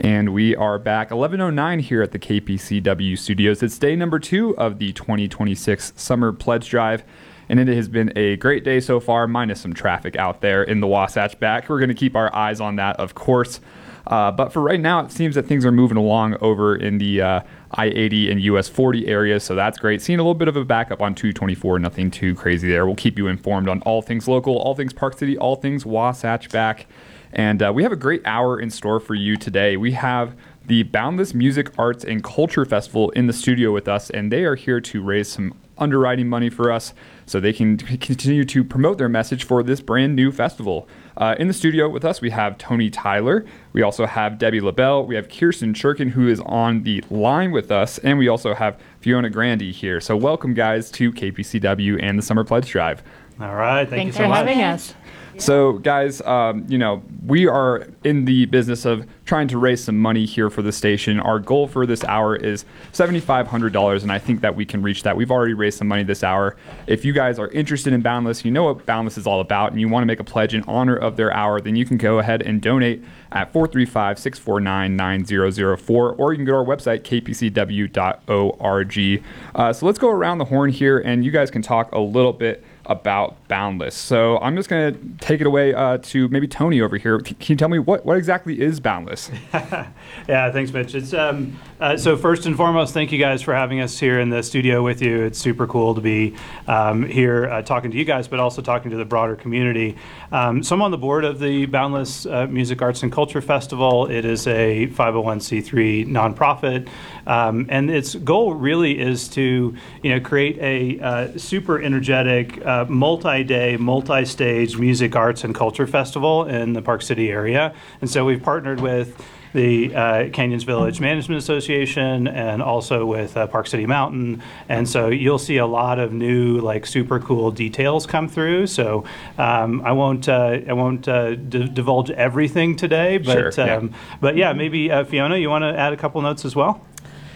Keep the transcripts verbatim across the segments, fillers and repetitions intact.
And we are back eleven oh nine here at the K P C W studios. It's day number two of the twenty twenty-six Summer Pledge Drive. And it has been a great day so far, minus some traffic out there in the Wasatch Back. We're going to keep our eyes on that, of course. Uh, but for right now, it seems that things are moving along over in the uh, I eighty and U S forty areas, so that's great. Seeing a little bit of a backup on two twenty-four, nothing too crazy there. We'll keep you informed on all things local, all things Park City, all things Wasatch Back. And uh, we have a great hour in store for you today. We have the Boundless Music, Arts, and Culture Festival in the studio with us, and they are here to raise some underwriting money for us so they can continue to promote their message for this brand new festival. Uh, in the studio with us, we have Tony Tyler. We also have Debbie LaBelle. We have Kirsten Churkin, who is on the line with us. And we also have Fiona Grandy here. So welcome, guys, to K P C W and the Summer Pledge Drive. All right. Thank Thanks you so much for having us. So, guys, um, you know, we are in the business of trying to raise some money here for the station. Our goal for this hour is seven thousand five hundred dollars, and I think that we can reach that. We've already raised some money this hour. If you guys are interested in Boundless, you know what Boundless is all about, and you want to make a pledge in honor of their hour, then you can go ahead and donate at four three five, six four nine, nine zero zero four, or you can go to our website, k p c w dot org. Uh, so let's go around the horn here, and you guys can talk a little bit about Boundless. So I'm just going to take it away uh, to maybe Tony over here. Can you tell me what, what exactly is Boundless? Yeah, thanks, Mitch. It's um, uh, so first and foremost, thank you guys for having us here in the studio with you. It's super cool to be um, here uh, talking to you guys, but also talking to the broader community. Um, so I'm on the board of the Boundless uh, Music, Arts, and Culture Festival. It is a five oh one c three nonprofit, um, and its goal really is to, you know, create a uh, super energetic uh, Uh, multi-day, multi-stage music, arts, and culture festival in the Park City area. And so we've partnered with the uh, Canyons Village Management Association and also with uh, Park City Mountain. And so you'll see a lot of new, like, super cool details come through. So um, I won't uh, I won't uh, d- divulge everything today, but Sure, yeah. um, but yeah, maybe uh, Fiona, you want to add a couple notes as well?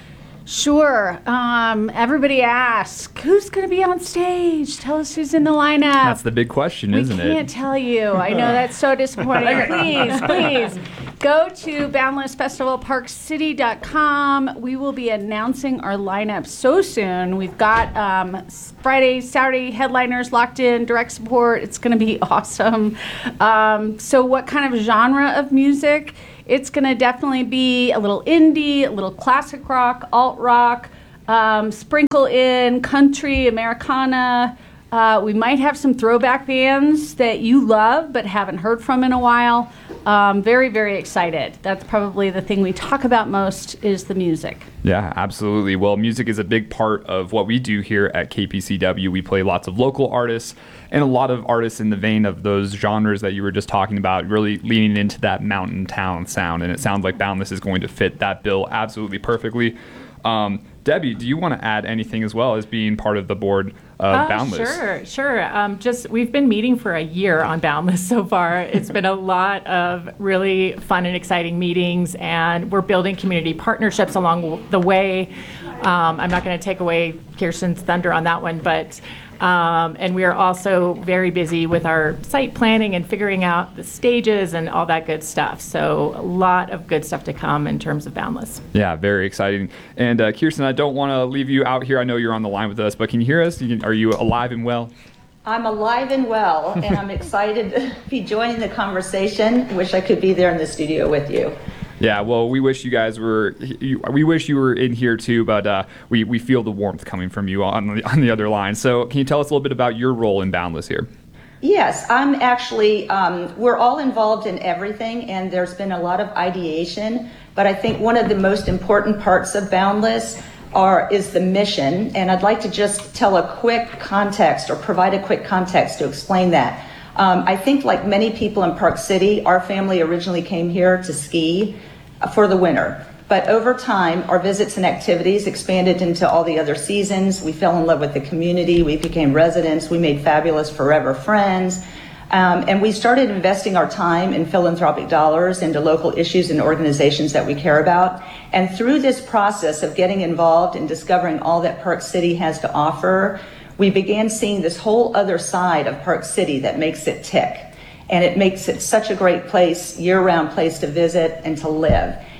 Sure. Um, everybody asks, who's going to be on stage? Tell us who's in the lineup. That's the big question, we isn't it? We can't tell you. I know that's so disappointing. Please, please, go to boundless festival park city dot com. We will be announcing our lineup so soon. We've got um, Friday, Saturday headliners locked in, direct support. It's going to be awesome. Um, so what kind of genre of music? It's going to definitely be a little indie, a little classic rock, alt rock, um, sprinkle in country, Americana. Uh, we might have some throwback bands that you love but haven't heard from in a while. Um, very, very excited. That's probably the thing we talk about most is the music. Yeah, absolutely. Well, music is a big part of what we do here at K P C W. We play lots of local artists and a lot of artists in the vein of those genres that you were just talking about, really leaning into that mountain town sound. And it sounds like Boundless is going to fit that bill absolutely perfectly. Um, Debbie, do you want to add anything as well as being part of the board of uh, Boundless? Sure, sure. Um, just we've been meeting for a year on Boundless so far. It's been a lot of really fun and exciting meetings, and we're building community partnerships along the way. Um, I'm not going to take away Kirsten's thunder on that one, but um, and we are also very busy with our site planning and figuring out the stages and all that good stuff. So a lot of good stuff to come in terms of Boundless. Yeah, very exciting. And uh, Kirsten, I don't want to leave you out here. I know you're on the line with us, but can you hear us? You can, are you alive and well? I'm alive and well, and I'm excited to be joining the conversation. Wish I could be there in the studio with you. Yeah, well, we wish you guys were. We wish you were in here too, but uh, we we feel the warmth coming from you on the on the other line. So, can you tell us a little bit about your role in Boundless here? Yes, I'm actually. Um, we're all involved in everything, and there's been a lot of ideation. But I think one of the most important parts of Boundless are is the mission, and I'd like to just tell a quick context or provide a quick context to explain that. Um, I think, like many people in Park City, our family originally came here to ski for the winter. But over time, our visits and activities expanded into all the other seasons. We fell in love with the community. We became residents. We made fabulous forever friends. Um, and we started investing our time and philanthropic dollars into local issues and organizations that we care about. And through this process of getting involved and discovering all that Park City has to offer, we began seeing this whole other side of Park City that makes it tick. And it makes it such a great place, year-round place to visit and to live.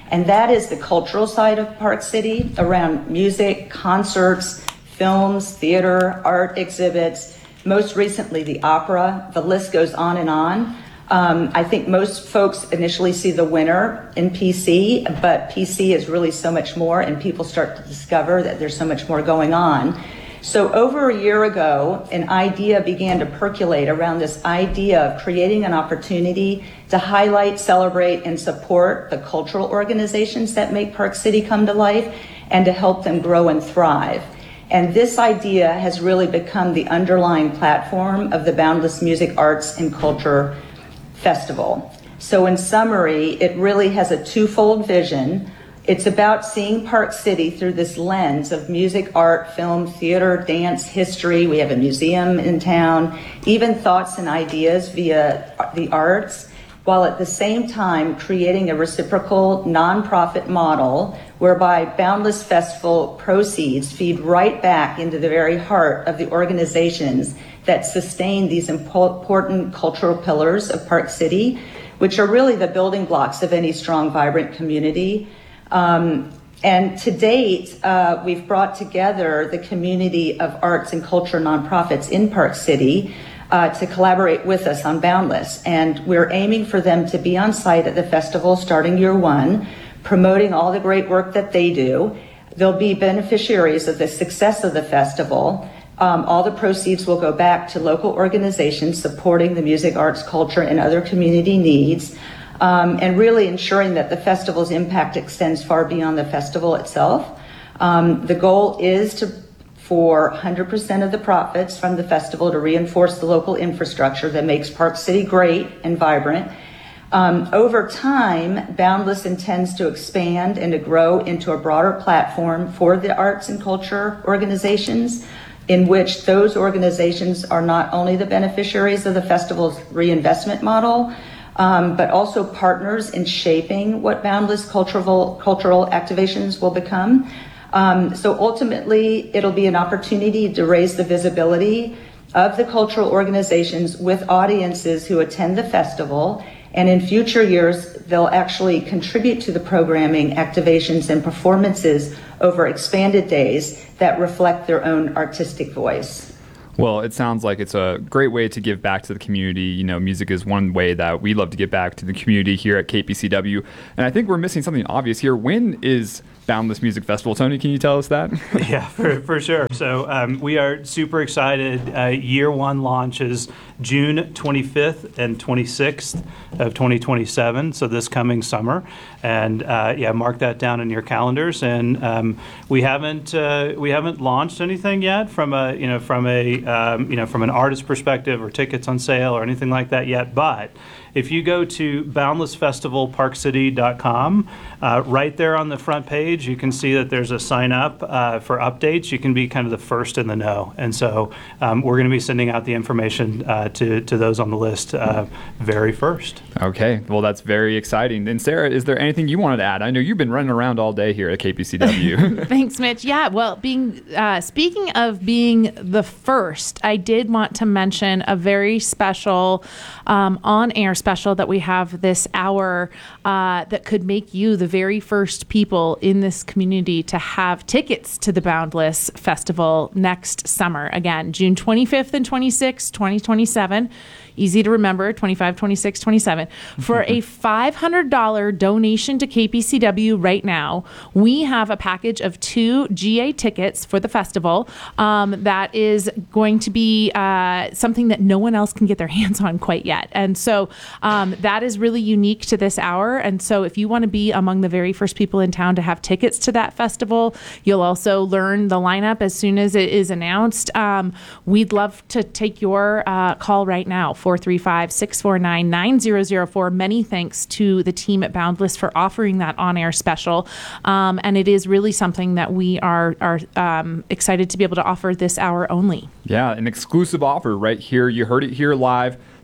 And that is the cultural side of Park City around music, concerts, films, theater, art exhibits, most recently the opera. The list goes on and on. Um, I think most folks initially see the winner in P C, but P C is really so much more, and people start to discover that there's so much more going on. So over a year ago, an idea began to percolate around this idea of creating an opportunity to highlight, celebrate, and support the cultural organizations that make Park City come to life and to help them grow and thrive. And this idea has really become the underlying platform of the Boundless Music, Arts, and Culture Festival. So in summary, it really has a twofold vision. It's about seeing Park City through this lens of music, art, film, theater, dance, history. We have a museum in town, even thoughts and ideas via the arts, while at the same time creating a reciprocal nonprofit model whereby Boundless Festival proceeds feed right back into the very heart of the organizations that sustain these important cultural pillars of Park City, which are really the building blocks of any strong, vibrant community. Um, and to date, uh, we've brought together the community of arts and culture nonprofits in Park City uh, to collaborate with us on Boundless. And we're aiming for them to be on site at the festival starting year one, promoting all the great work that they do. They'll be beneficiaries of the success of the festival. Um, all the proceeds will go back to local organizations supporting the music, arts, culture, and other community needs. Um, and really ensuring that the festival's impact extends far beyond the festival itself. Um, the goal is to, for one hundred percent of the profits from the festival to reinforce the local infrastructure that makes Park City great and vibrant. Um, over time, Boundless intends to expand and to grow into a broader platform for the arts and culture organizations, in which those organizations are not only the beneficiaries of the festival's reinvestment model, Um, but also partners in shaping what Boundless cultural, cultural activations will become. Um, so ultimately, it'll be an opportunity to raise the visibility of the cultural organizations with audiences who attend the festival. And in future years, they'll actually contribute to the programming, activations, and performances over expanded days that reflect their own artistic voice. Well, it sounds like it's a great way to give back to the community. You know, music is one way that we love to give back to the community here at K P C W. And I think we're missing something obvious here. When is Boundless Music Festival? Tony, can you tell us that? Yeah, for, for sure. So um, we are super excited. Uh, year one launch is June twenty-fifth and twenty-sixth of twenty twenty-seven, so this coming summer. And uh, yeah, mark that down in your calendars. And um, we haven't uh, we haven't launched anything yet from a you know from a um, you know from an artist perspective or tickets on sale or anything like that yet. But if you go to boundless festival park city dot com, uh, right there on the front page, you can see that there's a sign up uh, for updates. You can be kind of the first in the know. And so um, we're going to be sending out the information uh, to, to those on the list uh, very first. Okay. Well, that's very exciting. And Sarah, is there anything you wanted to add? I know you've been running around all day here at K P C W. Thanks, Mitch. Yeah, well, being uh, speaking of being the first, I did want to mention a very special um, on-air special that we have this hour uh, that could make you the very first people in this community to have tickets to the Boundless Festival next summer. Again, June twenty-fifth and twenty-sixth, twenty twenty-seven. Easy to remember, twenty-five, twenty-six, twenty-seven. For a five hundred dollars donation to K P C W right now, we have a package of two G A tickets for the festival um, that is going to be uh, something that no one else can get their hands on quite yet. And so um, that is really unique to this hour. And so if you want to be among the very first people in town to have tickets to that festival, you'll also learn the lineup as soon as it is announced. Um, we'd love to take your uh, call right now, four three five, six four nine, nine zero zero four. Many thanks to the team at Boundless for offering that on-air special. Um, and it is really something that we are, are um, excited to be able to offer this hour only. Yeah, an exclusive offer right here. You heard it here live.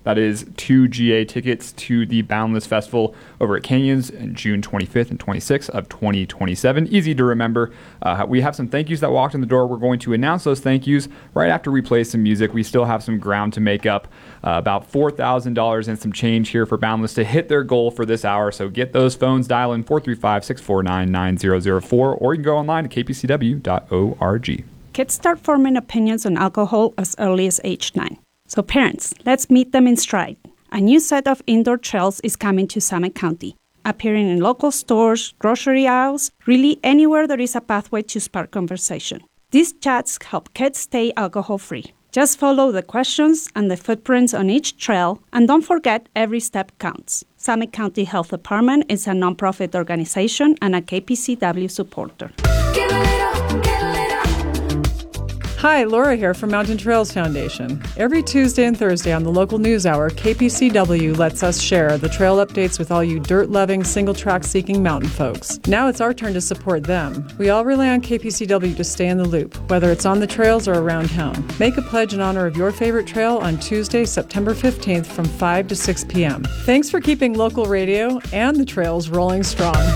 That is two G A tickets to the Boundless Festival over at Canyons on June twenty-fifth and twenty-sixth of twenty twenty-seven. Easy to remember. Uh, we have some thank yous that walked in the door. We're going to announce those thank yous right after we play some music. We still have some ground to make up, uh, about four thousand dollars and some change here for Boundless to hit their goal for this hour. So get those phones, dial in four three five, six four nine, nine zero zero four, or you can go online to k p c w dot org. Kids start forming opinions on alcohol as early as age nine. So parents, let's meet them in stride. A new set of indoor trails is coming to Summit County, appearing in local stores, grocery aisles, really anywhere there is a pathway to spark conversation. These chats help kids stay alcohol-free. Just follow the questions and the footprints on each trail, and don't forget every step counts. Summit County Health Department is a nonprofit organization and a K P C W supporter. Get a little, get a little. Hi, Laura here from Mountain Trails Foundation. Every Tuesday and Thursday on the local news hour, K P C W lets us share the trail updates with all you dirt-loving, single-track-seeking mountain folks. Now it's our turn to support them. We all rely on K P C W to stay in the loop, whether it's on the trails or around town. Make a pledge in honor of your favorite trail on Tuesday, September fifteenth from five to six p.m. Thanks for keeping local radio and the trails rolling strong.